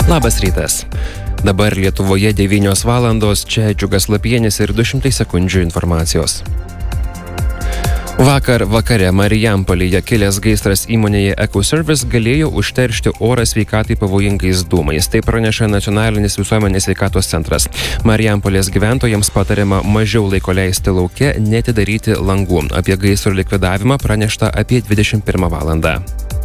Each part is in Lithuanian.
Labas rytas. Dabar Lietuvoje 9 valandos, čia Džiugas Lapienis ir 200 sekundžių informacijos. Vakar vakare Marijampolėje kilęs gaisras įmonėje Ecoservice galėjo užteršti orą sveikatai pavojingais dūmais. Tai praneša Nacionalinis visuomenės sveikatos centras. Marijampolės gyventojams patariama mažiau laiko leisti lauke, neatidaryti langų. Apie gaisro likvidavimą pranešta apie 21 valandą.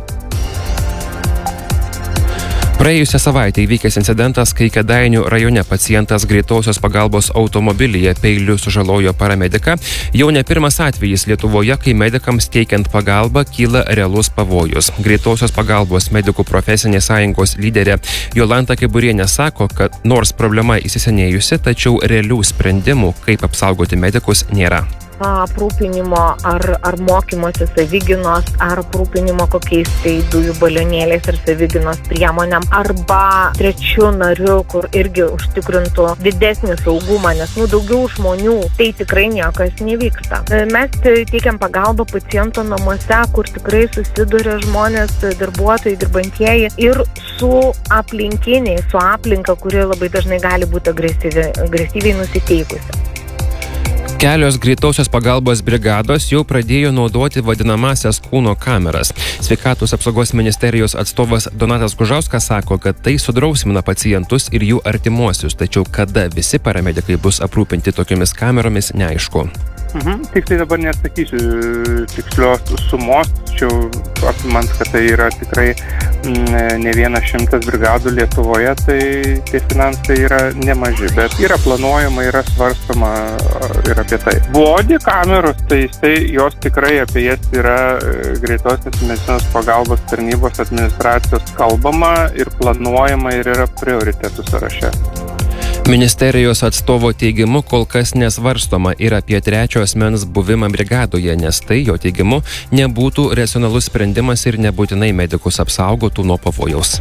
Praėjusią savaitę įvykęs incidentas, kai Kėdainių rajone pacientas greitosios pagalbos automobilyje peiliu sužalojo paramediką, jau ne pirmas atvejis Lietuvoje, kai medikams teikiant pagalbą kyla realus pavojus. Greitosios pagalbos medikų profesinės sąjungos lyderė Jolanta Keburienė sako, kad nors problema įsisenėjusi, tačiau realių sprendimų, kaip apsaugoti medikus, nėra. Aprūpinimo ar mokymosi savigynos, ar aprūpinimo kokiais tai dujų balionėliais ar savigynos priemonėm, arba trečių narių, kur irgi užtikrintų didesnį saugumą, nes daugiau žmonių, tai tikrai niekas nevyksta. Mes teikiam pagalbą paciento namuose, kur tikrai susiduria žmonės, darbuotojai, dirbantieji ir su aplinkiniai, su aplinka, kuri labai dažnai gali būti agresyviai nusiteikusi. Kelios greitosios pagalbos brigados jau pradėjo naudoti vadinamasias kūno kameras. Sveikatos apsaugos ministerijos atstovas Donatas Gužauskas sako, kad tai sudrausmina pacientus ir jų artimuosius, tačiau kada visi paramedikai bus aprūpinti tokiomis kameromis, neaišku. Tik tai dabar nesakysiu tikslios sumos, tačiau apimant, kad tai yra tikrai ne 100 brigadų Lietuvoje, tai tie finansai yra nemaži, bet yra planuojama, yra svarstama ir apie tai. Body kameros, tai jos tikrai apie jas yra greitosios medicinos pagalbos tarnybos administracijos kalbama ir planuojama ir yra prioritetų sąraše. Ministerijos atstovo teigimu kol kas nesvarstoma ir apie trečio asmens buvimą brigadoje, nes tai, jo teigimu, nebūtų racionalus sprendimas ir nebūtinai medikus apsaugotų nuo pavojaus.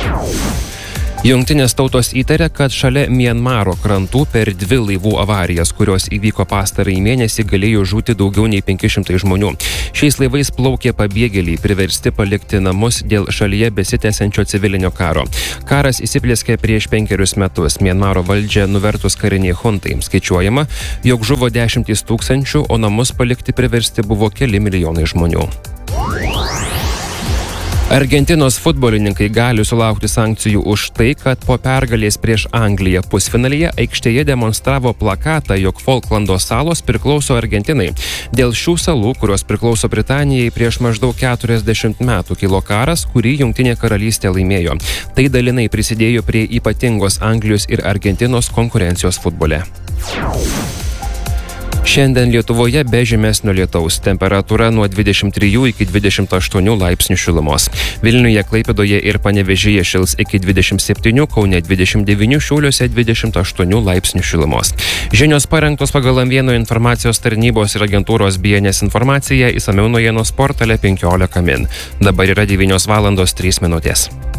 Jungtinės tautos įtarė, kad šalia Mianmaro krantų per 2 laivų avarijas, kurios įvyko pastarąjį mėnesį, galėjo žūti daugiau nei 500 žmonių. Šiais laivais plaukė pabėgėliai, priversti palikti namus dėl šalyje besitęsiančio civilinio karo. Karas įsiplieskė prieš 5 metus. Mianmaro valdžią nuvertus kariniai huntai. Skaičiuojama, jog žuvo 10 000, o namus palikti priversti buvo keli milijonai žmonių. Argentinos futbolininkai gali sulaukti sankcijų už tai, kad po pergalės prieš Angliją pusfinalyje aikštėje demonstravo plakatą, jog Folklando salos priklauso Argentinai. Dėl šių salų, kurios priklauso Britanijai, prieš maždaug 40 metų kilo karas, kurį Jungtinė karalystė laimėjo. Tai dalinai prisidėjo prie ypatingos Anglijos ir Argentinos konkurencijos futbole. Šiandien Lietuvoje be žymesnio lietaus, temperatūra nuo 23 iki 28 laipsnių šilumos. Vilniuje, Klaipėdoje ir Panevėžyje šils iki 27, Kaune 29, Šiauliuose 28 laipsnių šilumos. Žinios parengtos pagal M1 informacijos tarnybos ir agentūros BNS informaciją, išsamiau naujienos portale 15 min. Dabar yra 9 valandos 3 minutės.